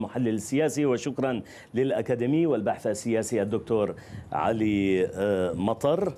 محلل سياسي، وشكرا للأكاديمي والباحث السياسي الدكتور علي مطر.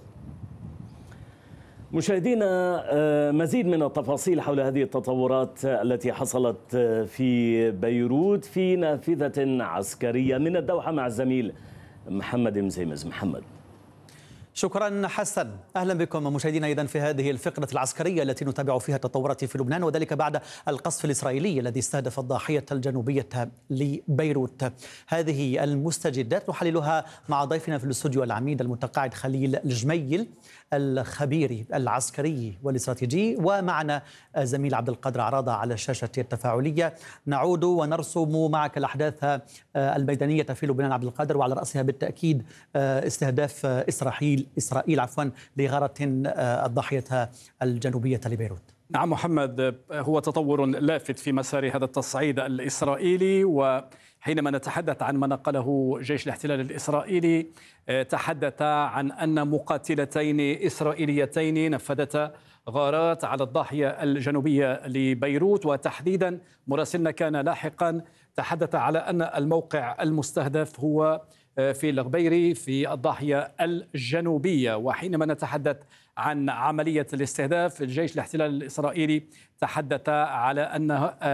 مشاهدينا، مزيد من التفاصيل حول هذه التطورات التي حصلت في بيروت في نافذة عسكرية من الدوحة مع الزميل محمد مزيمز. محمد. شكرا حسن، أهلا بكم مشاهدينا إذن في هذه الفقرة العسكرية التي نتابع فيها التطورات في لبنان، وذلك بعد القصف الإسرائيلي الذي استهدف الضاحية الجنوبية لبيروت. هذه المستجدات نحللها مع ضيفنا في الاستوديو العميد المتقاعد خليل الجميل الخبير العسكري والاستراتيجي، ومعنا زميل عبد القادر عراضة على الشاشة التفاعلية. نعود ونرسم معك الأحداث الميدانية في لبنان عبد القادر، وعلى رأسها بالتأكيد استهداف إسرائيل لغارة الضاحية الجنوبية لبيروت. نعم محمد، هو تطور لافت في مسار هذا التصعيد الإسرائيلي، وحينما نتحدث عن ما نقله جيش الاحتلال الإسرائيلي تحدث عن أن مقاتلتين إسرائيليتين نفذتا غارات على الضاحية الجنوبية لبيروت، وتحديدا مراسلنا كان لاحقا تحدث على أن الموقع المستهدف هو في الغبيري في الضاحية الجنوبية. وحينما نتحدث عن عملية الاستهداف، الجيش الاحتلال الإسرائيلي تحدث على أن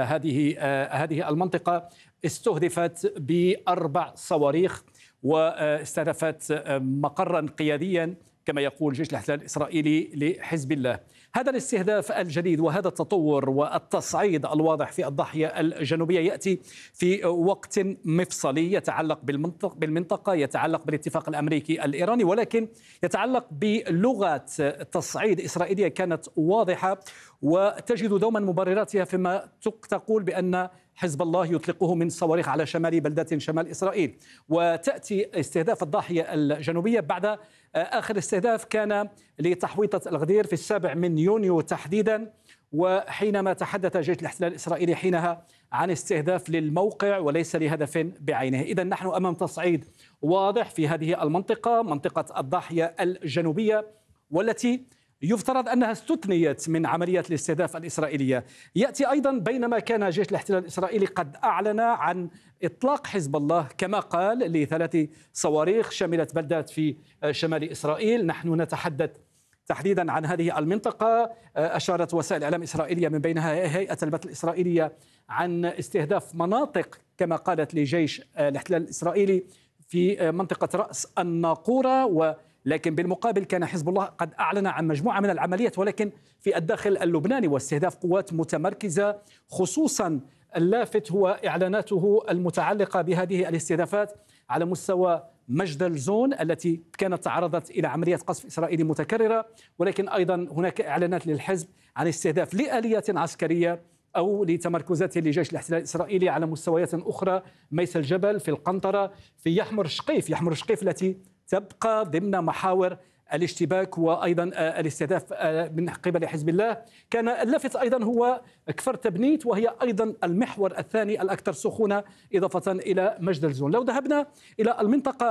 هذه المنطقة استهدفت ب4 صواريخ، واستهدفت مقرا قياديا كما يقول جيش الاحتلال الإسرائيلي لحزب الله. هذا الاستهداف الجديد وهذا التطور والتصعيد الواضح في الضاحية الجنوبية يأتي في وقت مفصلي يتعلق بالمنطقة، يتعلق بالاتفاق الأمريكي الإيراني، ولكن يتعلق بلغة تصعيد إسرائيلية كانت واضحة، وتجد دوما مبرراتها فيما تقول بأن حزب الله يطلقه من صواريخ على شمال بلدات شمال إسرائيل. وتأتي استهداف الضاحية الجنوبية بعد آخر استهداف كان لتحويطة الغدير في 7 يونيو تحديدا، وحينما تحدث جيش الاحتلال الإسرائيلي حينها عن استهداف للموقع وليس لهدف بعينه. إذن نحن أمام تصعيد واضح في هذه المنطقة، منطقة الضاحية الجنوبية، والتي يفترض أنها استثنيت من عمليات الاستهداف الإسرائيلية. يأتي أيضا بينما كان جيش الاحتلال الإسرائيلي قد أعلن عن إطلاق حزب الله كما قال ل3 صواريخ شملت بلدات في شمال إسرائيل. نحن نتحدث تحديدا عن هذه المنطقة. أشارت وسائل إعلام إسرائيلية من بينها هيئة البث الإسرائيلية عن استهداف مناطق كما قالت لجيش الاحتلال الإسرائيلي في منطقة رأس الناقورة، لكن بالمقابل كان حزب الله قد أعلن عن مجموعة من العمليات ولكن في الداخل اللبناني واستهداف قوات متمركزة. خصوصا اللافت هو إعلاناته المتعلقة بهذه الاستهدافات على مستوى مجدل زون التي كانت تعرضت إلى عمليات قصف إسرائيلي متكررة، ولكن أيضا هناك إعلانات للحزب عن استهداف لآليات عسكرية أو لتمركزات لجيش الاحتلال الإسرائيلي على مستويات أخرى، ميس الجبل، في القنطرة، في يحمر الشقيف التي تبقى ضمن محاور الاشتباك وأيضا الاستهداف من قبل حزب الله. كان اللافت أيضا هو كفر تبنيت، وهي أيضا المحور الثاني الأكثر سخونة إضافة إلى مجد الزون. لو ذهبنا إلى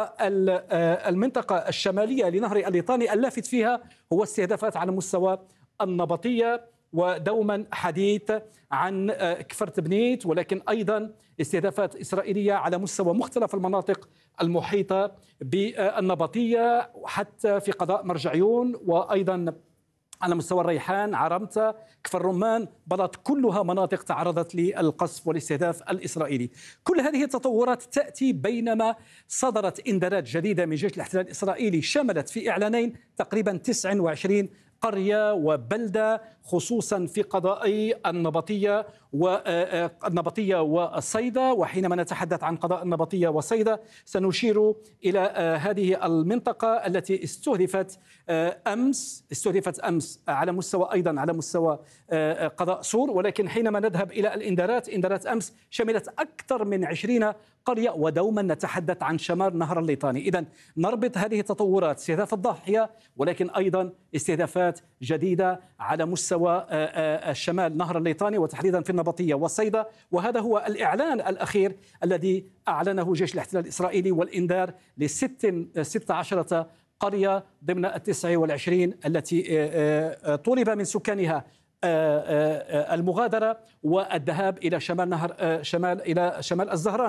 المنطقة الشمالية لنهر الليطاني، اللافت فيها هو استهدافات على مستوى النبطية، ودوما حديث عن كفر تبنيت، ولكن أيضا استهدافات إسرائيلية على مستوى مختلف المناطق المحيطة بالنبطية، حتى في قضاء مرجعيون، وأيضا على مستوى الريحان، عرمتة، كفر رمان، بلاط، كلها مناطق تعرضت للقصف والاستهداف الإسرائيلي. كل هذه التطورات تأتي بينما صدرت إنذارات جديدة من جيش الاحتلال الإسرائيلي شملت في إعلانين تقريبا 29 قرية وبلدة، خصوصا في قضاء النبطية والصيدا. وحينما نتحدث عن قضاء النبطية والصيدا سنشير إلى هذه المنطقة التي استهدفت أمس على مستوى أيضا على مستوى قضاء سور، ولكن حينما نذهب إلى إنذارات أمس شملت أكثر من 20 قرية، ودوما نتحدث عن شمال نهر الليطاني. إذن نربط هذه التطورات، استهداف الضاحية ولكن أيضا استهدافات جديدة على مستوى الشمال نهر الليطاني وتحديدا في النبطية والصيدا. وهذا هو الإعلان الأخير الذي أعلنه جيش الاحتلال الإسرائيلي، والإنذار ل16 قرية ضمن 29 التي طلب من سكانها المغادرة والذهاب إلى شمال الزهران.